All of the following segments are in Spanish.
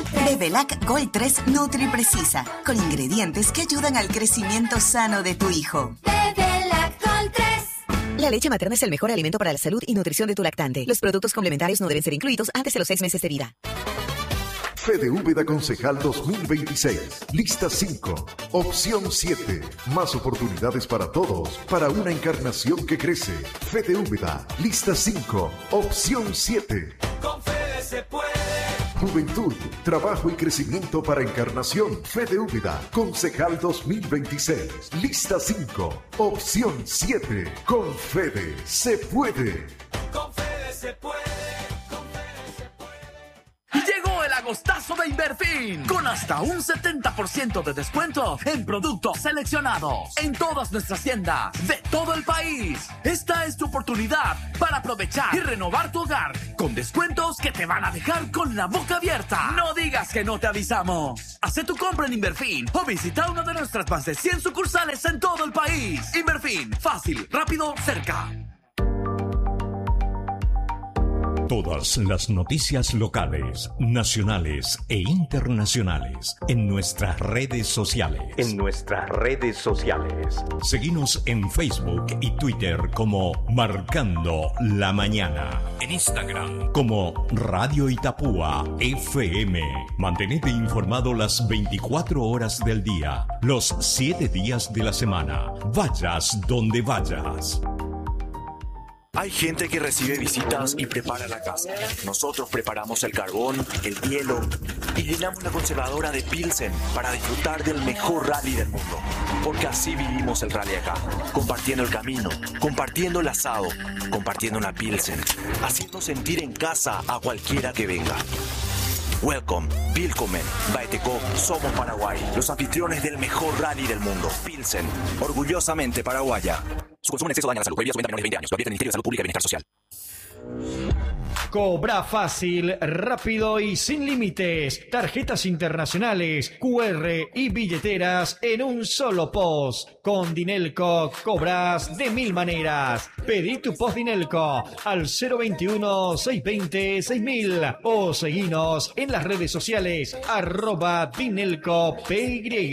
Bebelac Gold 3 Nutri Precisa, con ingredientes que ayudan al crecimiento sano de tu hijo. Bebelac Gold 3. La leche materna es el mejor alimento para la salud y nutrición de tu lactante. Los productos complementarios no deben ser incluidos antes de los 6 meses de vida. Fede Úbeda Concejal 2026. Lista 5. Opción 7. Más oportunidades para todos. Para una encarnación que crece. Fede Úbeda. Lista 5. Opción 7. Con Fede se puede. Juventud, trabajo y crecimiento para Encarnación. Fede Úbeda, Concejal 2026. Lista 5, opción 7. Con Fede se puede. Con Fede se puede. Llegó el agostazo de Inverfin, con hasta un 70% de descuento en productos seleccionados en todas nuestras tiendas de todo el país. Esta es tu oportunidad para aprovechar y renovar tu hogar con descuentos que te van a dejar con la boca abierta. No digas que no te avisamos. Haz tu compra en Inverfin o visita una de nuestras más de 100 sucursales en todo el país. Inverfin, fácil, rápido, cerca. Todas las noticias locales, nacionales e internacionales en nuestras redes sociales. Seguinos en Facebook y Twitter como Marcando la Mañana. En Instagram como Radio Itapúa FM. Mantenete informado las 24 horas del día, los 7 días de la semana. Vayas donde vayas. Hay gente que recibe visitas y prepara la casa. Nosotros preparamos el carbón, el hielo y llenamos la conservadora de Pilsen para disfrutar del mejor rally del mundo. Porque así vivimos el rally acá, compartiendo el camino, compartiendo el asado, compartiendo una Pilsen, haciendo sentir en casa a cualquiera que venga. Welcome, Willkommen, Baeteco, somos Paraguay, los anfitriones del mejor rally del mundo. Pilsen, orgullosamente paraguaya. Su consumo en exceso daña la salud. Prohibido su venta a menores de 20 años. Lo advierte el Ministerio de Salud Pública y Bienestar Social. Cobra fácil, rápido y sin límites. Tarjetas internacionales, QR y billeteras en un solo post. Con Dinelco cobras de 1000 maneras. Pedí tu post Dinelco al 021-620-6000 o seguinos en las redes sociales @DinelcoPY.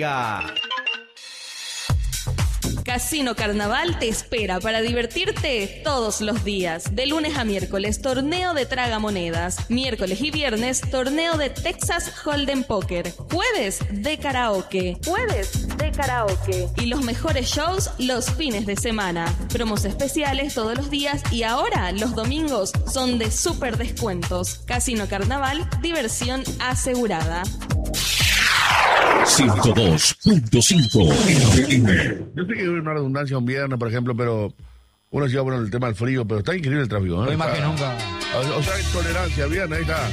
Casino Carnaval te espera para divertirte todos los días. De lunes a miércoles, torneo de tragamonedas. Miércoles y viernes, torneo de Texas Hold'em Poker. Jueves de karaoke. Y los mejores shows los fines de semana. Promos especiales todos los días y ahora los domingos son de súper descuentos. Casino Carnaval, diversión asegurada. 102.5 FM. Yo sé que hay una redundancia un viernes, por ejemplo, pero uno se va a poner el tema del frío, pero está increíble el tráfico, ¿no? Hoy más que nunca. O sea, hay tolerancia, viernes, ahí está.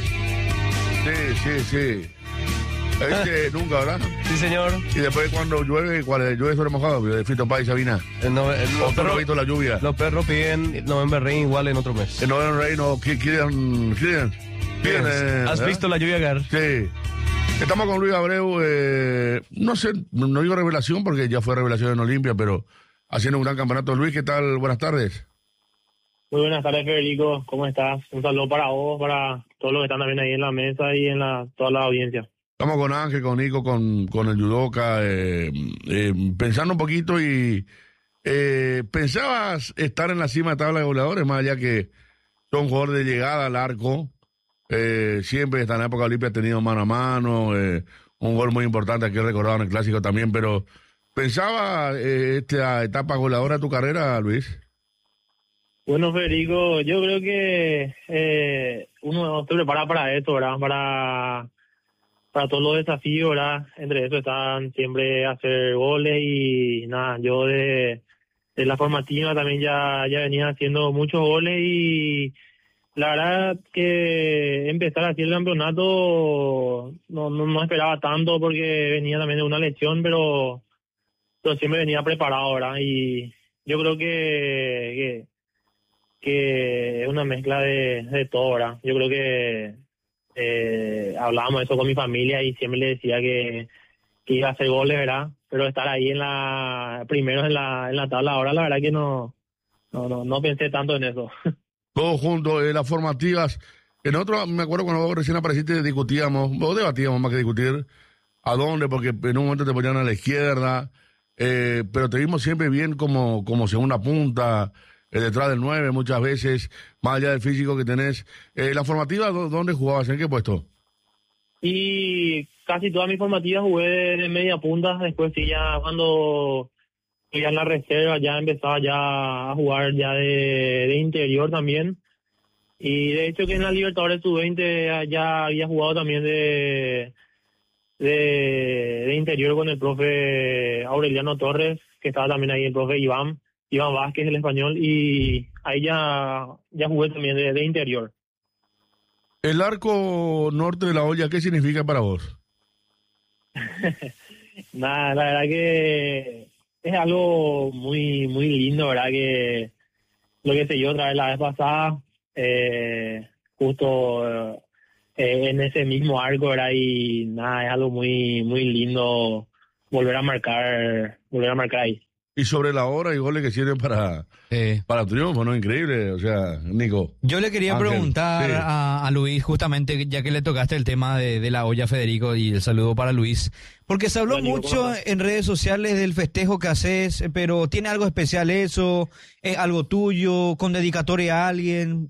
Sí. Nunca, ¿verdad? Sí, señor. Y después cuando llueve sobre mojado, de Fito Páez y Sabina. Los perros visto la lluvia. Los perros piden November Rain igual en otro mes. En November Rain no quieren. ¿Has visto la lluvia, Gar? Sí. Estamos con Luis Abreu, no sé, no digo revelación porque ya fue revelación en Olimpia, pero haciendo un gran campeonato. Luis, ¿qué tal? Buenas tardes. Muy buenas tardes, Federico. ¿Cómo estás? Un saludo para vos, para todos los que están también ahí en la mesa y en toda la audiencia. Estamos con Ángel, con Nico, con el judoka, pensando un poquito y ¿pensabas estar en la cima de tabla de goleadores, más allá que son jugadores de llegada al arco? Siempre está en la época Olimpia ha tenido mano a mano, un gol muy importante que he recordado en el Clásico también, pero ¿pensaba esta etapa goleadora de tu carrera, Luis? Bueno, Federico, yo creo que uno se prepara para esto, ¿verdad? Para todos los desafíos, ¿verdad? Entre eso están siempre hacer goles y nada, yo de la formativa también ya venía haciendo muchos goles y la verdad que empezar así el campeonato no esperaba tanto porque venía también de una lesión, pero siempre venía preparado, ¿verdad? Y yo creo que es una mezcla de todo, ¿verdad? Yo creo que hablábamos de eso con mi familia y siempre le decía que iba a hacer goles, ¿verdad? Pero estar ahí primero en la tabla ahora, la verdad que no pensé tanto en eso. Todos juntos, las formativas, En otro, me acuerdo cuando vos recién apareciste, debatíamos más que discutir a dónde, porque en un momento te ponían a la izquierda, pero te vimos siempre bien como segunda punta, detrás del 9 muchas veces, más allá del físico que tenés. ¿La formativa dónde jugabas? ¿En qué puesto? Y casi toda mi formativa jugué de media punta, después sí ya cuando ya en la reserva ya empezaba ya a jugar ya de interior también. Y de hecho que en la Libertadores Sub-20 ya había jugado también de interior con el profe Aureliano Torres, que estaba también ahí el profe Iván Vázquez, el español, y ahí ya jugué también de interior. El arco norte de la olla, ¿qué significa para vos? Nada, la verdad que es algo muy muy lindo, ¿verdad? Que lo que se dio otra vez la vez pasada, justo en ese mismo arco, ¿verdad? Y nada, es algo muy muy lindo volver a marcar ahí. Y sobre la hora y goles que sirven para triunfo, ¿no? Increíble, o sea, Nico. Yo le quería preguntar sí. a Luis, justamente, ya que le tocaste el tema de la olla, Federico, y el saludo para Luis, porque se habló mucho en redes sociales del festejo que haces, pero ¿tiene algo especial eso? ¿Es algo tuyo? ¿Con dedicatoria a alguien?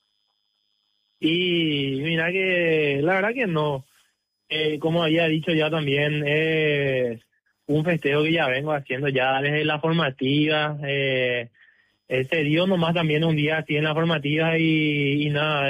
Y mira que la verdad que no. Como había dicho ya también, es un festejo que ya vengo haciendo ya desde la formativa. Se dio nomás también un día así en la formativa y nada,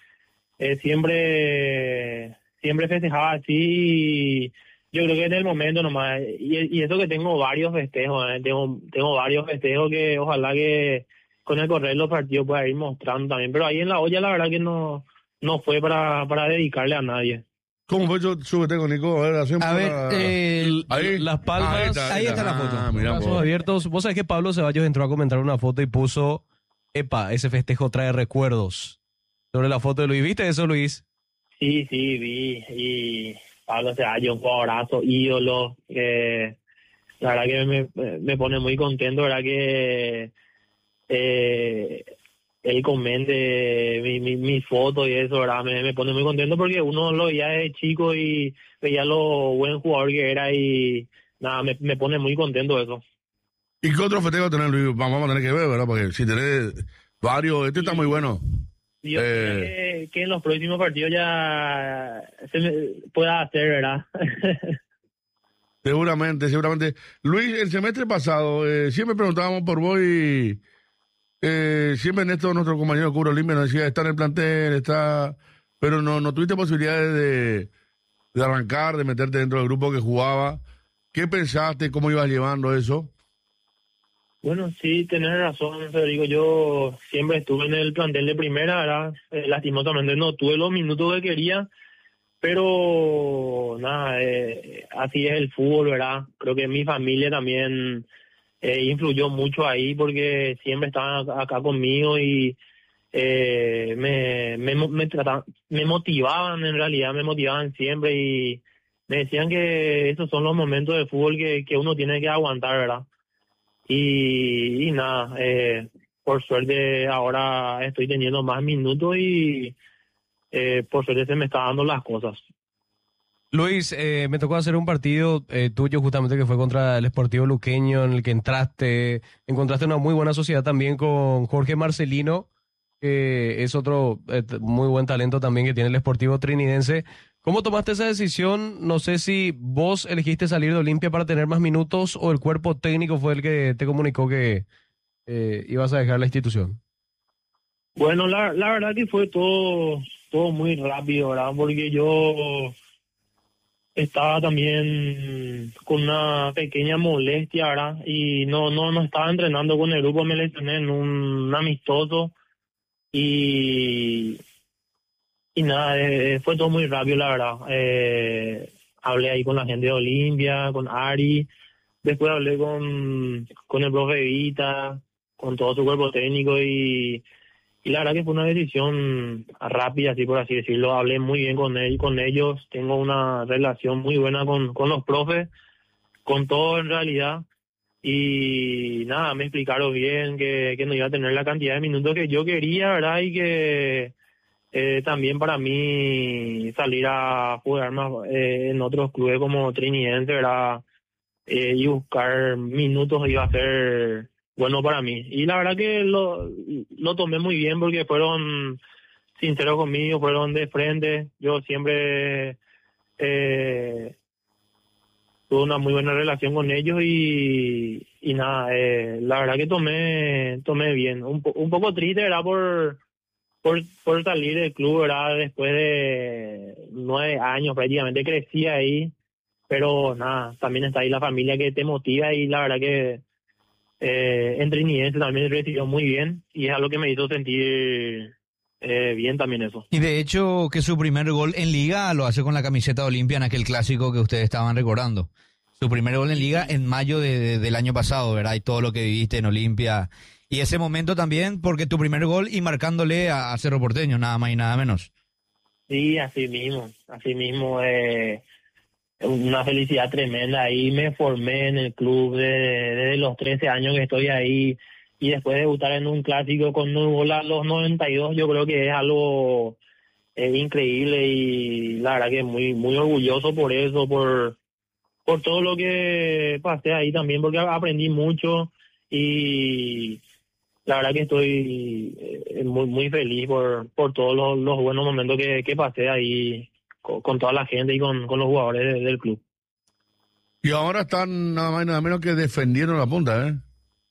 siempre festejaba así. Y yo creo que en el momento nomás, y eso que tengo varios festejos, tengo varios festejos que ojalá que con el correr de los partidos pueda ir mostrando también, pero ahí en la olla la verdad que no fue para dedicarle a nadie. ¿Cómo fue? Súbete con Nico. A ver, ahí. Las Palmas. Ahí está la foto. Mirá, Brazos abiertos. Vos sabés que Pablo Ceballos entró a comentar una foto y puso, epa, ese festejo trae recuerdos. Sobre la foto de Luis. ¿Viste eso, Luis? Sí, vi. Y Pablo Ceballos, un jugadorazo, ídolo. La verdad que me pone muy contento, ¿verdad? Que él comente mi foto y eso, ¿verdad? Me pone muy contento porque uno lo veía de chico y veía lo buen jugador que era y nada, me pone muy contento eso. ¿Y qué otro festejo tenés, Luis? Vamos a tener que ver, ¿verdad? Porque si tenés varios, está muy bueno. Yo creo que en los próximos partidos ya se pueda hacer, ¿verdad? Seguramente. Luis, el semestre pasado, siempre preguntábamos por vos y siempre Néstor, nuestro compañero de Cubro Olimpia, nos decía, está en el plantel, pero no tuviste posibilidades de arrancar, de meterte dentro del grupo que jugaba. ¿Qué pensaste? ¿Cómo ibas llevando eso? Bueno, sí, tenés razón, Federico. Yo siempre estuve en el plantel de primera, ¿verdad? Lastimosamente no tuve los minutos que quería, pero nada, así es el fútbol, ¿verdad? Creo que mi familia también influyó mucho ahí porque siempre estaban acá conmigo y me motivaban, en realidad me motivaban siempre y me decían que esos son los momentos de fútbol que uno tiene que aguantar, ¿verdad? Y nada, por suerte ahora estoy teniendo más minutos y por suerte se me están dando las cosas. Luis, me tocó hacer un partido tuyo justamente que fue contra el Sportivo Luqueño en el que encontraste una muy buena sociedad también con Jorge Marcelino, que es otro muy buen talento también que tiene el Sportivo Trinidense. ¿Cómo tomaste esa decisión? No sé si vos elegiste salir de Olimpia para tener más minutos o el cuerpo técnico fue el que te comunicó que ibas a dejar la institución. Bueno, la verdad que fue todo muy rápido, ¿verdad? Porque yo estaba también con una pequeña molestia, ¿verdad? Y no estaba entrenando con el grupo, me lesioné en un amistoso y nada, fue todo muy rápido, la verdad. Hablé ahí con la gente de Olimpia, con Ari, después hablé con el profe Vita, con todo su cuerpo técnico y la verdad que fue una decisión rápida, así por así decirlo. Hablé muy bien con ellos, tengo una relación muy buena con los profes, con todo en realidad. Y nada, me explicaron bien que no iba a tener la cantidad de minutos que yo quería, ¿verdad? Y que también para mí salir a jugar más en otros clubes como Trinidense, ¿verdad? Y buscar minutos iba a ser bueno para mí. Y la verdad que lo tomé muy bien porque fueron sinceros conmigo, fueron de frente. Yo siempre tuve una muy buena relación con ellos y nada, la verdad que tomé bien. Un poco triste, ¿verdad? Por salir del club, ¿verdad? Después de 9 años prácticamente crecí ahí, pero nada, también está ahí la familia que te motiva y la verdad que en Trinidense también recibió muy bien y es algo que me hizo sentir bien también eso. Y de hecho que su primer gol en Liga lo hace con la camiseta de Olimpia en aquel clásico que ustedes estaban recordando. Su primer gol en Liga en mayo del año pasado, ¿verdad? Y todo lo que viviste en Olimpia. Y ese momento también, porque tu primer gol y marcándole a Cerro Porteño, nada más y nada menos. Sí, así mismo, una felicidad tremenda. Ahí me formé en el club desde los 13 años que estoy ahí y después de debutar en un clásico con un gol a los 92, yo creo que es algo increíble y la verdad que muy muy orgulloso por eso, por todo lo que pasé ahí también, porque aprendí mucho y la verdad que estoy muy muy feliz por todos los buenos momentos que pasé ahí con toda la gente y con los jugadores del club. Y ahora están nada más y nada menos que defendiendo la punta, ¿eh?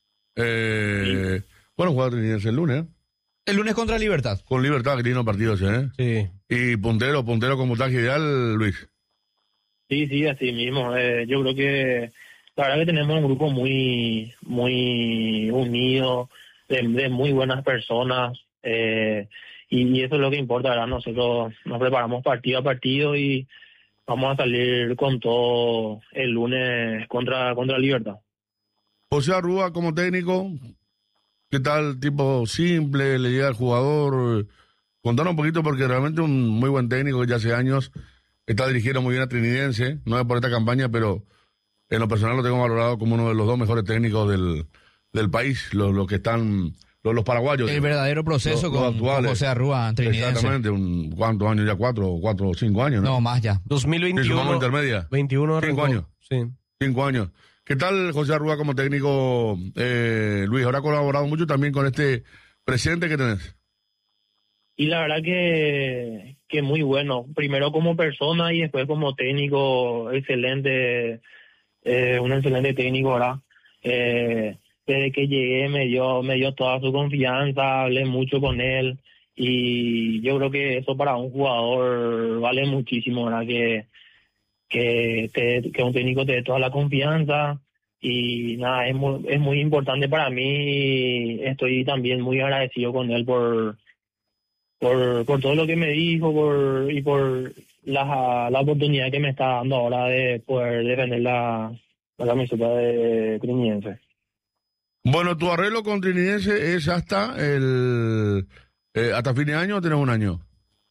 Sí. Bueno, juega Trinidense el lunes. El lunes contra Libertad. Con Libertad, que tiene unos partidos, ¿eh? Sí. Y puntero con puntaje ideal, Luis. Sí, así mismo. Yo creo que la verdad que tenemos un grupo muy muy unido, de muy buenas personas, y eso es lo que importa, ¿verdad? Nosotros nos preparamos partido a partido y vamos a salir con todo el lunes contra Libertad. José Arrúa como técnico, ¿qué tal? Tipo simple, le llega al jugador. Contanos un poquito porque realmente un muy buen técnico que ya hace años está dirigiendo muy bien a Trinidense, no es por esta campaña, pero en lo personal lo tengo valorado como uno de los 2 mejores técnicos del país, los que están, los paraguayos. El verdadero proceso con José Arrúa en Trinidense. Exactamente, ¿cuántos años ya? 4 o 5 años, ¿no? No, más ya. 2021. ¿En intermedia? 21 5 años. Sí. 5 años. ¿Qué tal José Arrúa como técnico, Luis? Ahora ha colaborado mucho también con este presidente que tenés. Y la verdad que muy bueno. Primero como persona y después como técnico, excelente, un excelente técnico, ¿verdad? Desde que llegué me dio toda su confianza, hablé mucho con él y yo creo que eso para un jugador vale muchísimo, ¿verdad? Que un técnico te dé toda la confianza y nada, es muy importante para mí. Estoy también muy agradecido con él por todo lo que me dijo y por la oportunidad que me está dando ahora de poder defender la camiseta de Trinidense. Bueno, tu arreglo con Trinidense es hasta fin de año o tenés un año.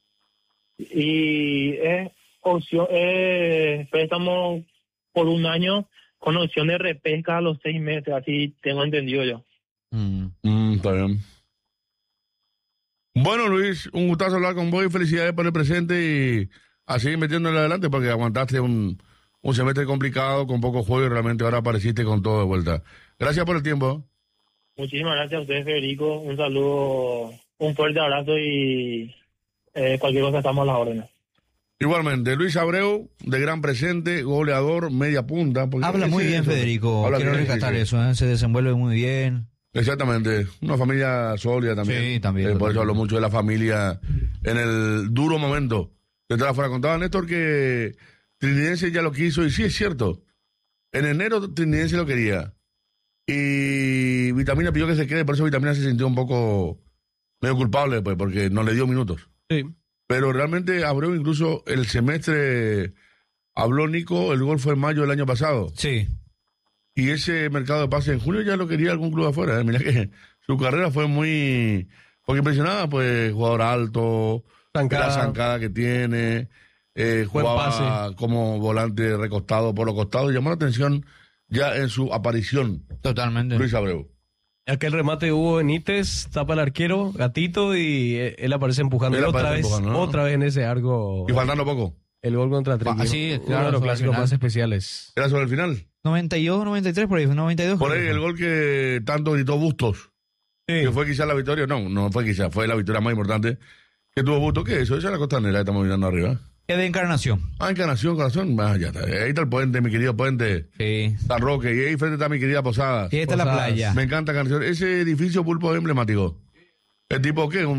Y es opción, préstamo por un año con opción de repesca a los 6 meses, así tengo entendido yo. Está bien. Bueno, Luis, un gustazo hablar con vos y felicidades por el presente y a seguir metiéndole adelante porque aguantaste un semestre complicado con poco juego y realmente ahora apareciste con todo de vuelta. Gracias por el tiempo. Muchísimas gracias a ustedes, Federico. Un saludo, un fuerte abrazo y cualquier cosa estamos a las órdenes. Igualmente, Luis Abreu, de gran presente, goleador, media punta. Habla muy bien, Federico. Quiero rescatar eso, ¿eh? Se desenvuelve muy bien. Exactamente, una familia sólida también. Sí, también. Por eso hablo mucho de la familia en el duro momento. Detrás afuera contaba Néstor que Trinidense ya lo quiso y sí es cierto. En enero Trinidense lo quería y Vitamina pidió que se quede, por eso Vitamina se sintió un poco medio culpable pues, porque no le dio minutos. Sí. Pero realmente Abreu incluso el semestre habló Nico, el gol fue en mayo del año pasado. Sí. Y ese mercado de pases en junio ya lo quería algún club afuera. Mirá que su carrera fue muy... Porque impresionaba, pues, jugador alto, la zancada que tiene, jugaba como volante recostado por los costados. Llamó la atención ya en su aparición. Totalmente. Luis Abreu. Aquel remate de Hugo Benítez, tapa el arquero, gatito, y él aparece empujando. Él otra aparece vez, empujando, ¿no? otra vez en ese arco. Y faltando poco. El gol contra Trujillo. sí, Uno claro, de los sobre el clásicos final. más especiales. Era sobre el final. 92, 93, por ahí, 92. Por creo ahí que el fue. gol que tanto gritó Bustos. Sí. Que fue quizás la victoria. No fue quizás, fue la victoria más importante que tuvo Bustos. ¿Qué es eso? Esa es la costanera que estamos mirando arriba. Es de Encarnación. Encarnación, corazón. Ya está. Ahí está el puente, mi querido puente. Sí. San Roque. Y ahí frente está mi querida Posada. Y esta es la Posadas. playa. Me encanta Encarnación. Ese edificio Pulpo es emblemático. ¿El tipo qué?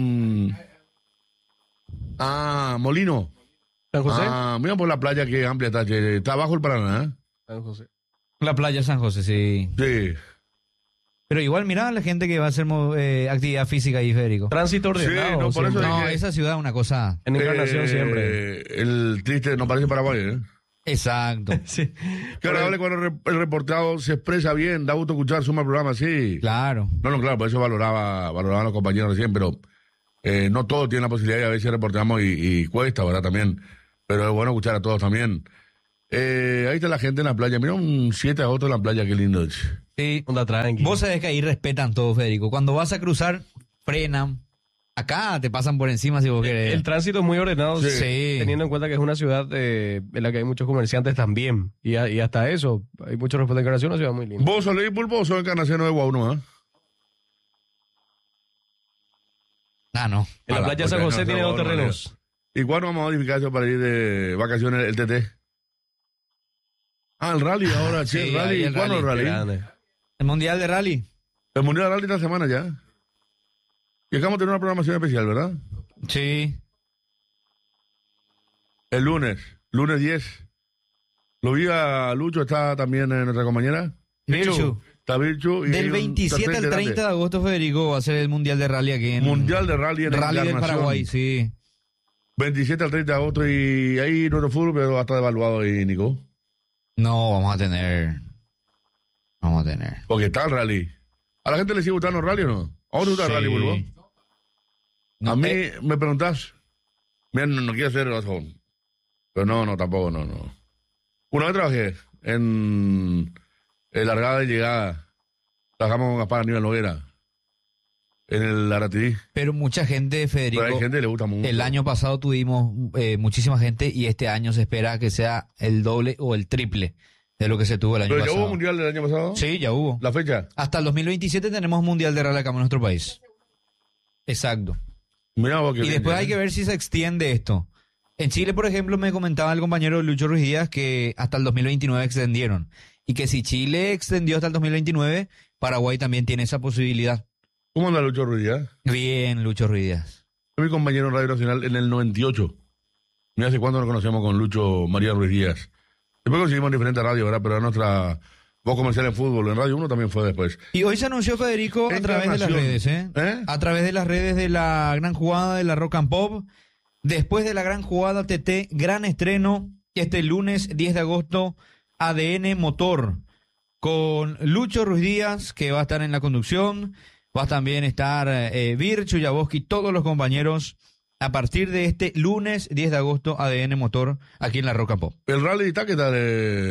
Molino. San José. Mira por la playa que amplia está. Che. Está abajo el Paraná, ¿eh? San José. La playa San José, sí. Sí. Pero igual, mirá la gente que va a hacer actividad física ahí, Federico. Tránsito ordenado. Sí, no, por eso siempre. No, dije- esa ciudad es una cosa. En Encarnación siempre. El triste no parece Paraguay, ¿eh? Exacto. Sí. Qué agradable cuando el reportado se expresa bien, da gusto escuchar, suma el programa, sí. Claro. No, claro, por eso valoraban los compañeros recién, pero no todos tienen la posibilidad y a veces reportamos y cuesta, ¿verdad? También. Pero es bueno escuchar a todos también. Ahí está la gente en la playa. Mira un 7 de agosto en la playa, qué lindo. Sí. Onda tranqui. Vos sabés que ahí respetan todo, Federico. Cuando vas a cruzar, frenan. Acá te pasan por encima si vos querés. El tránsito es muy ordenado, Sí. teniendo en cuenta que es una ciudad en la que hay muchos comerciantes también. Y hasta eso, hay mucho respeto en Encarnación, una ciudad muy linda. ¿Vos solís Pulpo o sos Encarnación de Guauno, eh? No. En la playa San José tiene dos terrenos. ¿Y cuándo vamos a modificar eso para ir de vacaciones el TT? El rally ahora, sí, el rally. ahí el ¿Cuándo el rally? rally? Grande. El Mundial de Rally. El Mundial de Rally esta semana ya. Y acabamos de tener una programación especial, ¿verdad? Sí. El lunes 10. Lo vi a Lucho, está también nuestra compañera. Virchu. Está Virchu. Y hay Del un 27 al tercer 30 de agosto, Federico, va a ser el Mundial de Rally aquí en... Mundial de Rally en Rally del Encarnación. Paraguay, sí. 27 al 30 de agosto y ahí nuestro fútbol pero va a estar devaluado ahí, Nico. No, vamos a tener. Porque está el rally. ¿A la gente le sigue gustando el rally o no? ¿A vos te gusta el rally, Bulbo? No, a mí me preguntás. Mira, no quiero hacer razón. Pero no, tampoco, no. Una vez trabajé en largada y llegada. Trabajamos con Gaspar Aníbal Noguera. En el Aratidí. Pero mucha gente, Federico. Pero hay gente que le gusta mucho. El año pasado tuvimos muchísima gente y este año se espera que sea el doble o el triple de lo que se tuvo el año ¿Pero ya pasado. hubo mundial del año pasado? Sí, ya hubo. ¿La fecha? Hasta el 2027 tenemos Mundial de Rally acá en nuestro país. Exacto. Mirá vos que Y bien, después ¿eh? hay que ver si se extiende esto. En Chile, por ejemplo, me comentaba el compañero Lucho Ruiz Díaz que hasta el 2029 extendieron. Y que si Chile extendió hasta el 2029, Paraguay también tiene esa posibilidad. ¿Cómo anda Lucho Ruiz Díaz? Bien, Lucho Ruiz Díaz. Fue mi compañero en Radio Nacional en el 98. Mira hace cuánto nos conocemos con Lucho María Ruiz Díaz. Después conseguimos en diferentes radios, ¿verdad? Pero era nuestra voz comercial en fútbol. En Radio 1 también fue después. Y hoy se anunció, Federico, a través de las redes, A través de las redes de la gran jugada de la Rock and Pop. Después de la gran jugada TT, gran estreno este lunes 10 de agosto, ADN Motor, con Lucho Ruiz Díaz, que va a estar en la conducción, va a también estar Virchu, Yaboski, todos los compañeros, a partir de este lunes 10 de agosto, ADN Motor, aquí en la Rock and Pop. El rally está, ¿qué tal?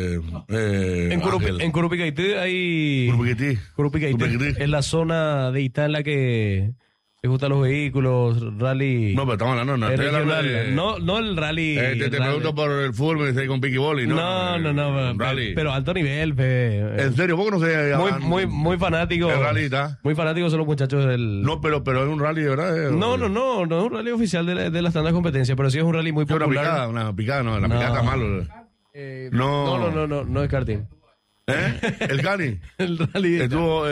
En Curupicaití hay... Curupicaití. Es la zona de Itá en la que se gustan los vehículos, rally... No, pero estamos hablando, no, estoy hablando regional. No el rally... te el rally. pregunto por el fútbol, me dice con Piqui Boli, ¿no? No, rally. pero alto nivel, fe. ¿En serio? ¿Vos no sé? Muy fanático. El rally está. Muy fanáticos son los muchachos del... No, pero es un rally de verdad. No es un rally oficial de las tandas de competencia, pero sí es un rally muy popular. Una picada, no, la picada está malo. No es karting. ¿El Cani? El rally. Estuvo,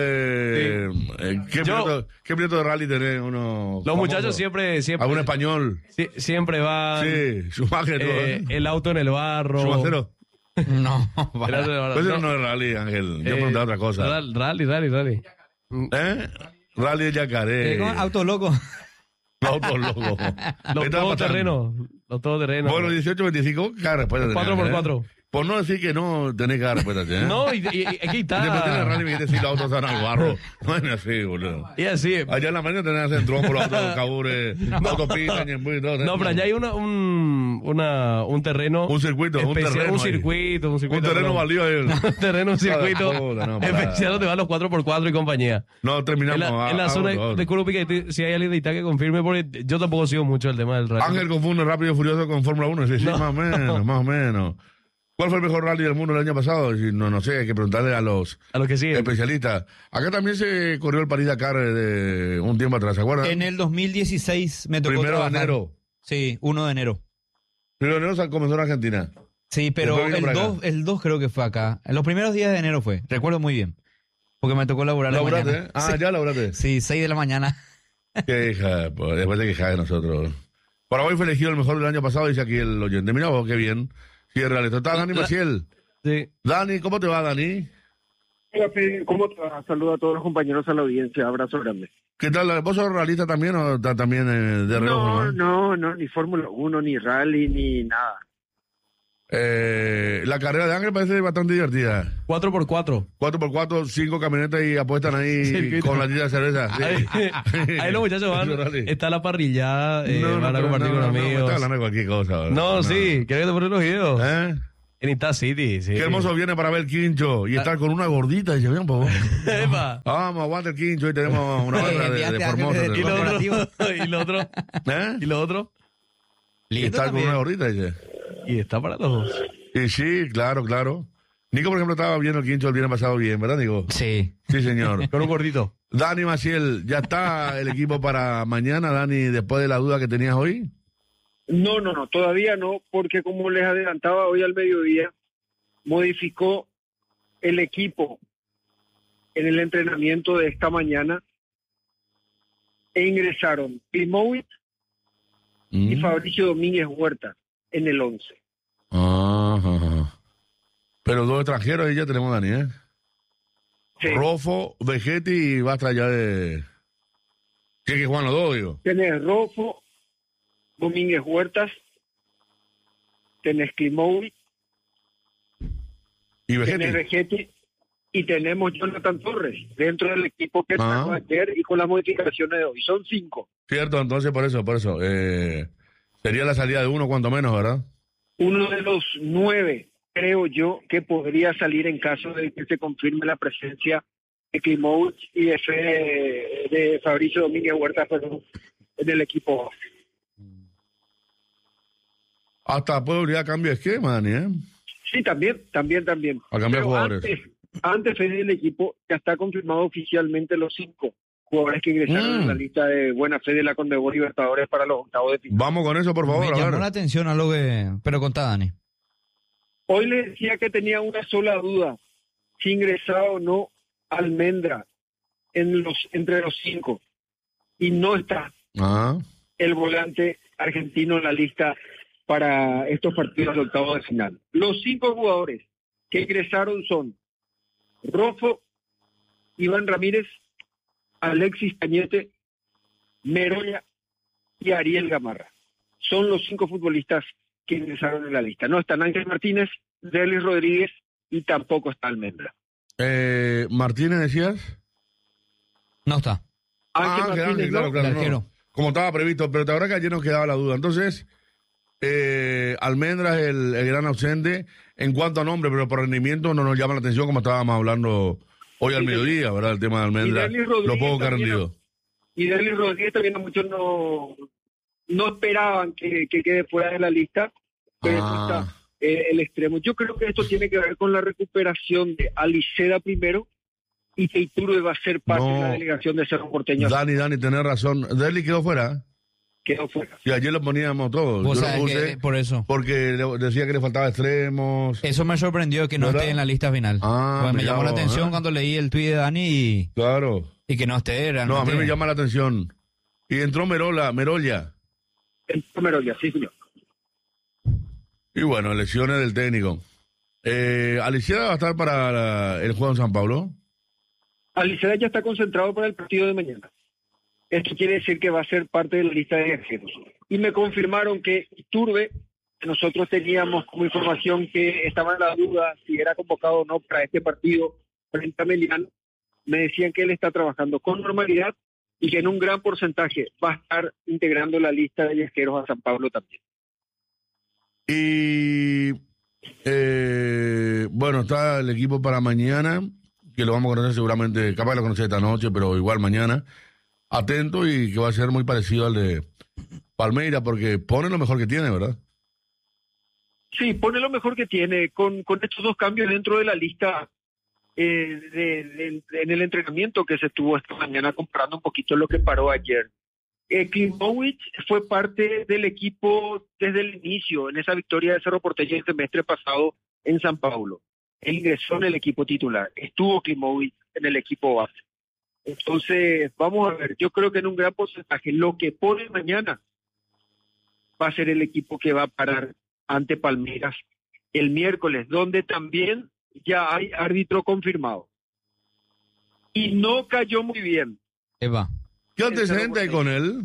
¿qué piloto de rally tenés? Uno los famoso? muchachos siempre. ¿Algún español? Siempre van. Sí, Schumacher. El auto en el barro. ¿Schumachero? No, Pues eso no es rally, Ángel. Yo pregunté otra cosa. Rally. Rally de Yacaré. Auto loco. Auto loco. Los todoterrenos. Bueno, 18-25, cada respuesta. 4x4. por no decir que no, tenés que dar respuesta, ¿eh? No, y aquí está. Después tenés rally y me decir los autos están al barro. No es así, boludo. Y así. Allá en la mañana tenés que hacer trompo, los autos cabures, autopistas, ñembú y todo. No, pero allá hay un terreno. Un circuito, un especial, terreno. un circuito. Un terreno baldío ahí. Un terreno, un circuito. No, especial donde van los 4x4 y compañía. No, terminamos. En la zona de Curupica, si hay alguien de Ita que confirme, porque yo tampoco sigo mucho el tema del rally. Ángel confunde Rápido y Furioso con Fórmula 1. Sí, más o menos. ¿Cuál fue el mejor rally del mundo el año pasado? No sé, hay que preguntarle a los que siguen. Especialistas. Acá también se corrió el París-Dakar de un tiempo atrás, ¿se acuerdan? En el 2016 me tocó Primero trabajar. de enero. Sí, 1 de enero. Primero de enero comenzó en Argentina. Sí, pero Después el 2 creo que fue acá. En los primeros días de enero fue, recuerdo muy bien. Porque me tocó laburar la mañana. ¿Laburaste? Ah, Sí. ya laburaste. Sí, 6 de la mañana. Qué hija, pues, después de quejar de nosotros. Paraguay fue elegido el mejor del año pasado, dice aquí el oyente. Mira vos, qué bien. Sí, es real. Está Dani Maciel. Sí. Dani, ¿cómo te va, Dani? Hola, Fede, ¿cómo te va? Saludo a todos los compañeros a la audiencia. Abrazo grande. ¿Qué tal? ¿Vos sos realista también o estás también de reojo? No, ni Fórmula 1, ni rally, ni nada. La carrera de Ángel parece bastante divertida. 4x4. 4x4, 5 camionetas y apuestan ahí Circuito. con la tira de cerveza. Sí. Ahí los muchachos van. Está la parrilla, van a compartir con me amigos. está hablando de cualquier cosa. No, sí, ¿querés que te ponga los videos? ¿Eh? En Ita City, sí. Qué hermoso viene para ver el quincho y estar con una gordita. Dice, bien, po. Epa. Vamos, aguanta el quincho. Hoy tenemos una barra de Formosa. ¿Y lo otro? ¿Y lo otro? ¿Eh? ¿Y lo otro? Y estar con una gordita, dice. Y está para los dos. Y sí, claro. Nico, por ejemplo, estaba viendo el quincho el viernes pasado bien, ¿verdad, Nico? Sí. Sí, señor. Con un gordito. Dani Maciel, ¿ya está el equipo para mañana, Dani, después de la duda que tenías hoy? No, todavía no, porque como les adelantaba hoy al mediodía, modificó el equipo en el entrenamiento de esta mañana e ingresaron Klimovic y Fabricio Domínguez Huerta en el 11. Ajá. Pero dos extranjeros ahí ya tenemos, Dani, ¿eh? Sí. Rofo, Vegetti y basta ya de... Sí, que juegan los dos, digo. Tenés Rofo, Domínguez Huertas, tenés Klimovic, y tenés Vegetti y tenemos Jonathan Torres dentro del equipo que sacó ayer y con las modificaciones de hoy. Son 5. Cierto, entonces por eso. Sería la salida de uno cuanto menos, ¿verdad? Uno de los 9, creo yo, que podría salir en caso de que se confirme la presencia de Klimovic y de Fabricio Domínguez Huerta, perdón, en el equipo. Hasta puede obligar cambio de esquema, Dani, ¿eh? Sí, también. A cambiar jugadores. Antes del equipo ya está confirmado oficialmente los 5 jugadores que ingresaron en la lista de buena fe de la Conmebol Libertadores para los octavos de final. Vamos con eso, por favor. Me llamó la atención a lo que... Pero contá, Dani. Hoy le decía que tenía una sola duda, si ingresaba o no Almendra entre los 5. Y no está el volante argentino en la lista para estos partidos de octavos de final. Los 5 jugadores que ingresaron son Rofo, Iván Ramírez, Alexis Cañete, Meroya y Ariel Gamarra. Son los 5 futbolistas que ingresaron en la lista. No están Ángel Martínez, Delis Rodríguez y tampoco está Almendra. ¿Martínez decías? No está. Ángel, claro. No. Como estaba previsto, pero te habrá que ayer nos quedaba la duda. Entonces, Almendra es el gran ausente en cuanto a nombre, pero por rendimiento no nos llama la atención como estábamos hablando hoy al mediodía, ¿verdad? El tema de Almendra, lo poco que ha rendido. Y Delis Rodríguez también a muchos no esperaban que quede fuera de la lista, pero está el extremo. Yo creo que esto tiene que ver con la recuperación de Aliceda primero y que Iturbe va a ser parte de la delegación de Cerro Porteño. Dani, tenés razón. Delis quedó fuera. Y ayer lo poníamos todos. ¿Vos yo sabés lo puse por eso? Porque decía que le faltaba extremos. Eso me sorprendió que no esté en la lista final. Me llamó la atención cuando leí el tuit de Dani y que no esté realmente. No, a mí me llama la atención. Y entró Meroya. Entró Meroya, sí, señor. Y bueno, elecciones del técnico. ¿Aliceda va a estar para el juego en San Pablo? Aliceda ya está concentrado para el partido de mañana. Esto quiere decir que va a ser parte de la lista de extranjeros. Y me confirmaron que Iturbe nosotros teníamos como información que estaba en la duda si era convocado o no para este partido frente a Melián. Me decían que él está trabajando con normalidad y que en un gran porcentaje va a estar integrando la lista de viajeros a San Pablo también. Y bueno, está el equipo para mañana, que lo vamos a conocer seguramente, capaz que lo conocer esta noche, pero igual mañana. Atento, y que va a ser muy parecido al de Palmeiras, porque pone lo mejor que tiene, ¿verdad? Sí, pone lo mejor que tiene, con estos dos cambios dentro de la lista en el entrenamiento que se tuvo esta mañana, comparando un poquito lo que paró ayer. Klimovic fue parte del equipo desde el inicio, en esa victoria de Cerro Porteño el semestre pasado en San Paulo. Él ingresó en el equipo titular, estuvo Klimovic en el equipo base. Entonces, vamos a ver, yo creo que en un gran porcentaje lo que pone mañana va a ser el equipo que va a parar ante Palmeiras el miércoles, donde también ya hay árbitro confirmado. Y no cayó muy bien. Eva. ¿Qué antecedente hay con él?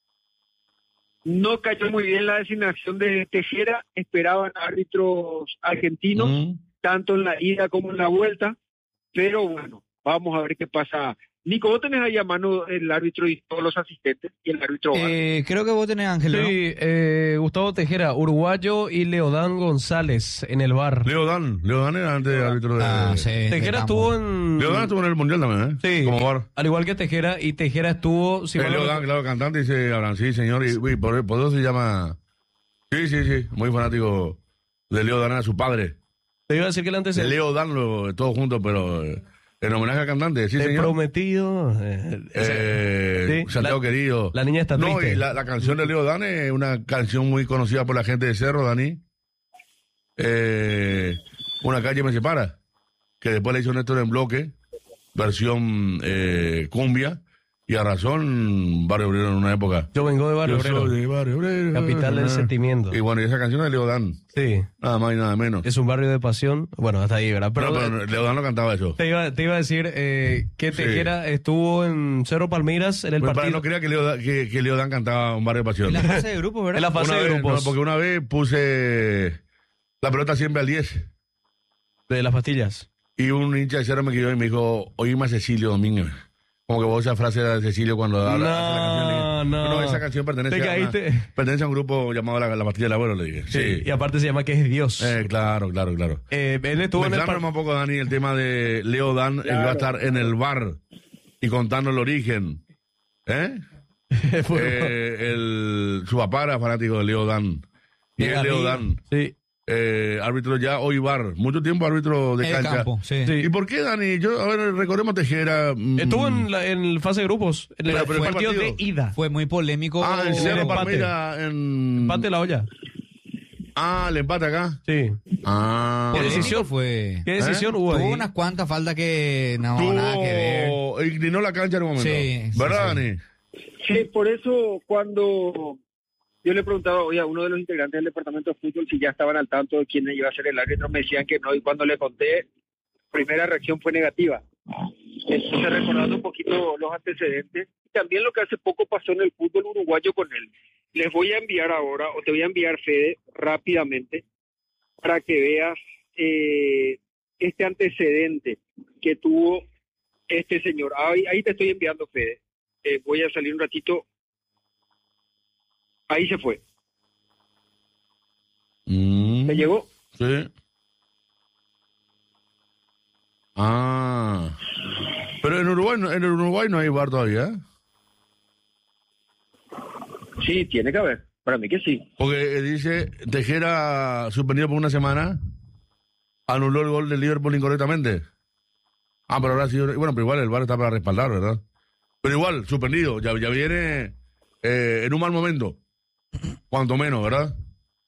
No cayó muy bien la designación de Tejera, esperaban árbitros argentinos, tanto en la ida como en la vuelta, pero bueno, vamos a ver qué pasa. Nico, vos tenés ahí a mano el árbitro y todos los asistentes y el árbitro. Creo que vos tenés, Ángel, ¿no? Sí, Gustavo Tejera, uruguayo, y Leodán González en el bar. Leodán era antes árbitro de... Sí, Tejera estuvo en... Leodán estuvo en el Mundial también, Sí, como bar. Al igual que Tejera, y Tejera estuvo... Si Leodán, claro, cantante, dice Abraham, sí, señor, y por eso se llama... Sí, muy fanático de Leodán, era su padre. Te iba a decir que el antecedente... De Leodán, todos juntos, pero... en homenaje al cantante, sí, señor. Prometido. Santiago querido. La niña está triste. No, y la canción de Leo Dan es una canción muy conocida por la gente de Cerro, Dani. Una calle me separa, que después le hizo Néstor en bloque, versión cumbia, y a razón Barrio Obrero en una época. Yo vengo de Barrio Yo Obrero. soy de Barrio Obrero. Capital del sentimiento. Y bueno, y esa canción es de Leo Dan. Sí. Nada más y nada menos. Es un barrio de pasión. Bueno, hasta ahí, ¿verdad? Pero Leo Dan no cantaba eso. Te iba a decir que Tejera estuvo en Cerro Palmeiras en el partido. No creía que Leo Dan cantaba un barrio de pasión. En la fase de grupos, ¿verdad? En la fase de grupos. No, porque una vez puse la pelota siempre al 10. De las pastillas. Y un hincha de Cerro me quedó y me dijo, oíme a Cecilio Domínguez. Como que vos esa frase de Cecilio cuando habla la canción. No, esa canción pertenece a un grupo llamado La Pastilla del Abuelo, le dije. Sí, y aparte se llama que es Dios. Claro. Él estuvo en el un poco, Dani, el tema de Leo Dan, que va a estar en el bar y contando el origen. Su papá era fanático de Leo Dan. Y es Leo Dan. Sí. Árbitro ya hoy bar, mucho tiempo árbitro de cancha. Campo, sí. ¿Y por qué, Dani? A ver, recordemos Tejera. Estuvo en fase de grupos, en el partido de ida. Fue muy polémico. En Cerro Palmeiras, empate de la olla. El empate acá. Sí. ¿Qué decisión fue? ¿Qué decisión hubo ahí? Tuvo unas cuantas faltas que nada que ver. Inclinó la cancha en un momento. Sí, ¿verdad, Dani? Sí, por eso cuando yo le preguntaba hoy a uno de los integrantes del departamento de fútbol si ya estaban al tanto de quién iba a ser el árbitro, me decían que no, y cuando le conté, primera reacción fue negativa. Entonces, recordando un poquito los antecedentes, y también lo que hace poco pasó en el fútbol uruguayo con él. Les voy a enviar ahora, o te voy a enviar, Fede, rápidamente, para que veas este antecedente que tuvo este señor. Ahí te estoy enviando, Fede. Voy a salir un ratito. Ahí se fue. ¿Me llegó? Sí. Pero en Uruguay no hay VAR todavía. Sí, tiene que haber. Para mí que sí. Porque dice Tejera suspendido por una semana, anuló el gol del Liverpool incorrectamente. Pero ahora sí. Bueno, pero igual el VAR está para respaldar, ¿verdad? Pero igual, suspendido. Ya viene en un mal momento. Cuanto menos, ¿verdad?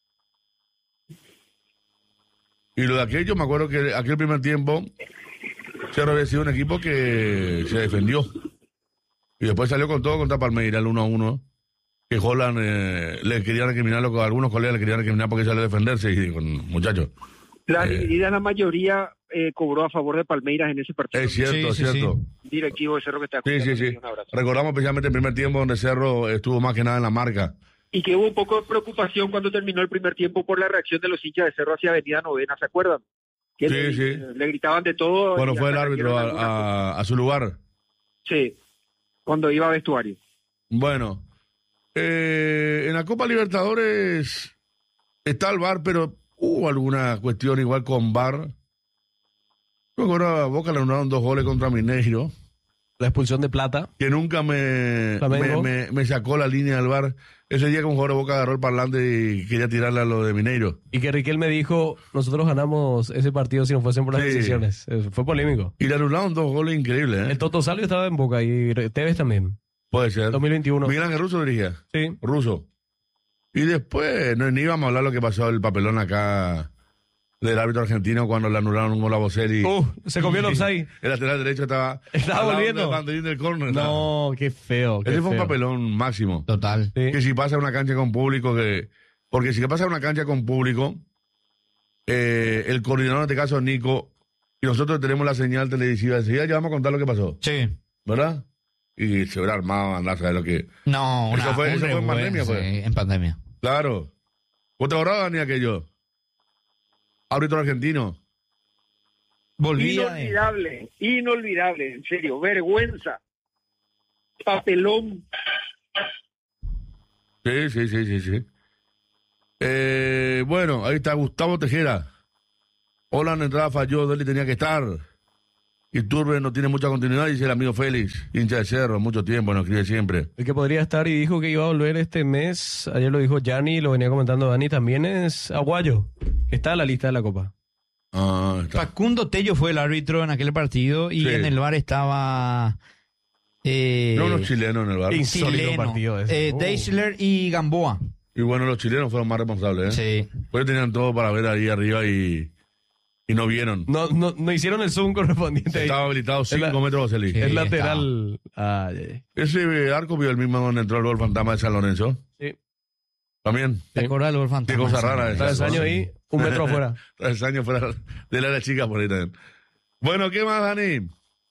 Y lo de aquello, me acuerdo que aquel primer tiempo Cerro había sido un equipo que se defendió. Y después salió con todo contra Palmeiras, el 1-1. Que Holland le querían recriminar, algunos colegas le querían recriminar porque salió a defenderse. Y con muchachos. La mayoría cobró a favor de Palmeiras en ese partido. Es cierto, sí, es cierto. Sí. Directivo de Cerro que está Sí. Un abrazo. Recordamos especialmente el primer tiempo donde Cerro estuvo más que nada en la marca. y que hubo un poco de preocupación cuando terminó el primer tiempo por la reacción de los hinchas de Cerro hacia Avenida Novena, ¿se acuerdan? Que le gritaban de todo. Bueno, fue el árbitro a su lugar. Sí, cuando iba a vestuario. Bueno, en la Copa Libertadores está el VAR, pero hubo alguna cuestión igual con VAR. Ahora a Boca le anularon 2 goles contra Mineiro. La expulsión de Plata. Que nunca me sacó la línea del VAR. Ese día que un jugador de Boca agarró el parlante y quería tirarle a lo de Mineiro. Y que Riquelme dijo, nosotros ganamos ese partido si no fuesen por las decisiones. Fue polémico. Y le anularon 2 goles increíbles, ¿eh? El Toto Salvio estaba en Boca y Tevez también. Puede ser. 2021. Miguel Ángel Russo dirigía. Sí. Russo. Y después, ni íbamos a hablar lo que pasó el papelón acá del árbitro argentino cuando le anularon un gol a Boselli. Se comió el offside. El lateral derecho estaba volviendo. El banderín del córner. No, qué feo. Ese fue un papelón máximo. Total. Sí. Que si pasa una cancha con público, porque si pasa una cancha con público, el coordinador en este caso es Nico, y nosotros tenemos la señal televisiva. Enseguida ya vamos a contar lo que pasó. Sí. ¿Verdad? Y se hubiera armado, andar a saber lo que... No, eso fue en pandemia, sí, en pandemia. Claro. ¿Vos te acordás, Dani, aquello? Árbitro argentino. Volvía. Inolvidable, en serio, vergüenza. Papelón. Sí. Bueno, ahí está Gustavo Tejera. Hola, en entrada falló, Deli tenía que estar. Iturbe no tiene mucha continuidad, dice el amigo Félix, hincha de Cerro, mucho tiempo, nos escribe siempre. El que podría estar y dijo que iba a volver este mes, ayer lo dijo Gianni, lo venía comentando Dani, también es Aguayo, que está en la lista de la Copa. Está. Facundo Tello fue el árbitro en aquel partido y en el VAR estaba... no, los chilenos en el VAR. Insólito partido ese. Deisler y Gamboa. Y bueno, los chilenos fueron más responsables, ¿eh? Sí. Pues tenían todo para ver ahí arriba y no vieron. No hicieron el zoom correspondiente. Estaba habilitado 5 metros Boselli. Es lateral. Ese arco vio el mismo donde entró el gol fantasma de San Lorenzo. Sí. También. ¿Te acuerdas del gol fantasma? Qué cosa rara esa. Travesaño ahí, 1 metro afuera. Travesaño fuera de la chica por ahí también. Bueno, ¿qué más, Dani?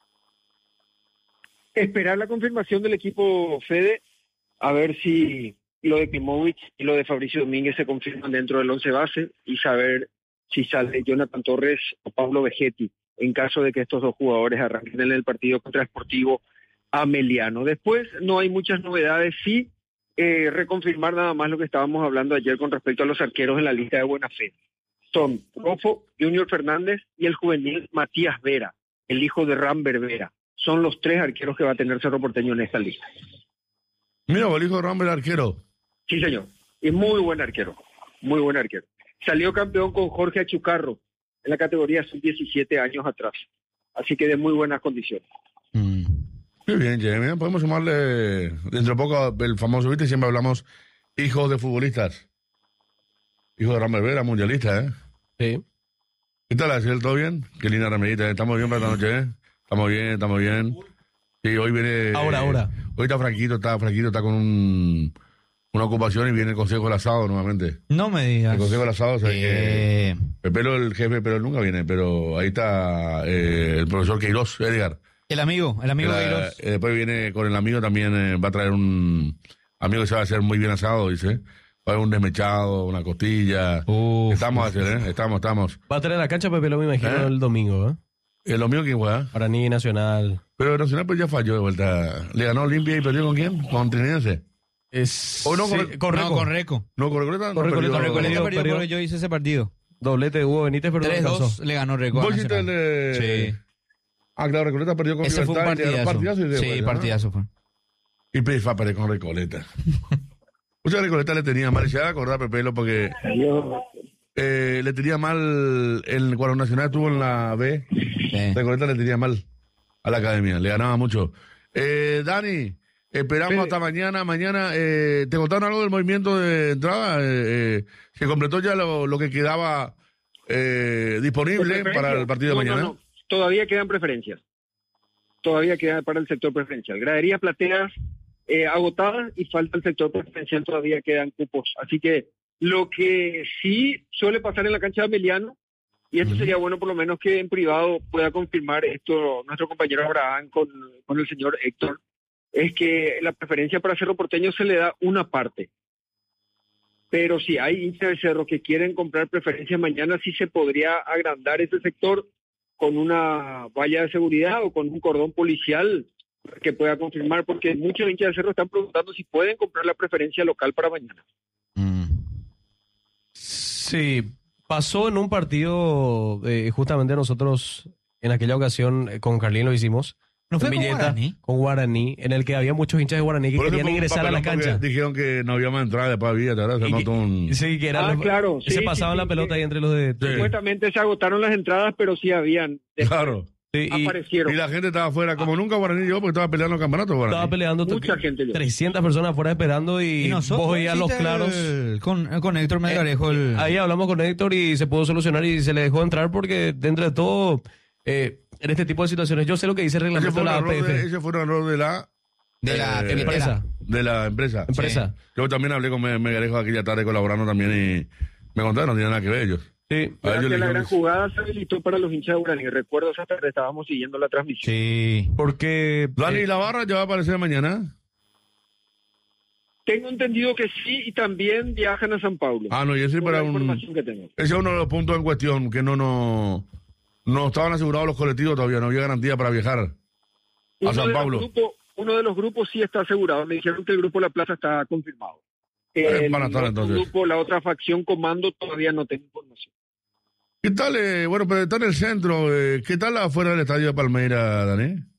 Esperar la confirmación del equipo Fede, a ver si lo de Klimovic y lo de Fabricio Domínguez se confirman dentro del 11 base y saber si sale Jonathan Torres o Pablo Vegetti en caso de que estos 2 jugadores arranquen en el partido contra Sportivo Ameliano. Después no hay muchas novedades, sí reconfirmar nada más lo que estábamos hablando ayer con respecto a los arqueros en la lista de buena fe. Son Rofo, Junior Fernández y el juvenil Matías Vera, el hijo de Ramber Vera. Son los 3 arqueros que va a tener Cerro Porteño en esta lista. Mira, el hijo de Ramber, arquero. Sí, señor. Y muy buen arquero. Muy buen arquero. Salió campeón con Jorge Achucarro en la categoría sub-17 años atrás. Así que de muy buenas condiciones. Muy bien, Jeremy. Podemos sumarle dentro de poco el famoso, ¿viste? Siempre hablamos hijos de futbolistas. Hijo de Ramber Vera, mundialista, ¿eh? Sí. ¿Qué tal, Axel? ¿Todo bien? Qué linda remerita. ¿Estamos bien para esta noche, eh? Estamos bien. Sí, hoy viene... Ahora. Hoy está Franquito, está con una ocupación y viene el Consejo del Asado nuevamente. No me digas. El Consejo del Asado, o sea que Pepelo, el jefe, pero nunca viene, pero ahí está el profesor Queiroz, Edgar. El amigo Queiroz. Después viene con el amigo también, va a traer un amigo que sabe hacer muy bien asado, dice. Va a haber un desmechado, una costilla. Estamos a hacer, Estamos. Va a traer la cancha Pepelo, me imagino, el domingo, ¿eh? ¿El domingo quién juega? Paraní Nacional. Pero Nacional pues ya falló de vuelta. ¿Le ganó Olimpia y perdió con quién? ¿Con Trinense? Con Reco. No, con Recoleta no perdió. Con Recoleta perdió porque yo hice ese partido. Doblete de Hugo Benítez, pero 3-2 le ganó Reco. ¿Vos hiciste el de...? Sí. Ah, claro, Recoleta perdió con ese Libertad. Fue un partidazo. Sí, partidazo fue. Y PFA perdió con Recoleta. Mucha Recoleta le tenía mal, se va a acordar Pepelo porque... le tenía mal cuando Nacional estuvo en la B. Recoleta le tenía mal a la academia, le ganaba mucho. Dani, esperamos hasta mañana. Mañana, ¿te contaron algo del movimiento de entrada? ¿Se completó ya lo que quedaba disponible para el partido de mañana? No. Todavía quedan preferencias. Todavía queda para el sector preferencial. Graderías plateas agotadas y falta el sector preferencial, todavía quedan cupos. Así que lo que sí suele pasar en la cancha de Ameliano, y esto sería bueno por lo menos que en privado pueda confirmar esto nuestro compañero Abraham con el señor Héctor, es que la preferencia para Cerro Porteño se le da una parte. pero si hay hinchas de Cerro que quieren comprar preferencias mañana, sí se podría agrandar ese sector con una valla de seguridad o con un cordón policial que pueda confirmar, porque muchos hinchas de Cerro están preguntando si pueden comprar la preferencia local para mañana. Sí, pasó en un partido, justamente nosotros en aquella ocasión con Carlín lo hicimos. ¿No fue en con Villeta, Guaraní? con Guaraní, en el que había muchos hinchas de Guaraní que Por eso querían fue un ingresar a la papelón, cancha. porque dijeron que no había más entrada después había, ¿verdad? Se notó un... Sí, que era claro, se sí, pasaban sí, la sí, pelota ahí entre los de... Supuestamente se agotaron las entradas, pero sí habían. Claro. Sí, aparecieron. Y la gente estaba afuera, como nunca Guaraní llegó, porque estaba peleando el campeonato. Guaraní. Estaba peleando Mucha gente llegó. 300 personas afuera esperando y nosotros vos veías los hiciste claros. con Héctor Melgarejo. Ahí hablamos con Héctor y se pudo solucionar y se le dejó entrar porque dentro de todo, en este tipo de situaciones, yo sé lo que dice el reglamento de la APF. Ese fue un error de la... empresa. De la empresa. Empresa. Sí. Yo también hablé con Melgarejo aquella tarde colaborando también y me contaron, no tiene nada que ver ellos. Sí. A ellos Que la les- gran jugada se habilitó para los hinchas de Guaraní. Recuerdo esa tarde estábamos siguiendo la transmisión. Sí. Porque... Dani, ¿la barra ya va a aparecer mañana? Tengo entendido que sí, y también viajan a San Paulo. Ah, no, y ese Por para la un... información que tengo. Ese es uno de los puntos en cuestión, que no estaban asegurados los colectivos todavía, no había garantía para viajar a San Paulo. Uno de los grupos sí está asegurado. Me dijeron que el grupo La Plaza está confirmado. Van a estar, otro entonces. grupo, la otra facción Comando, todavía no tengo información. ¿Qué tal? Bueno, pero está en el centro. ¿Qué tal afuera del estadio de Palmeiras, Dani?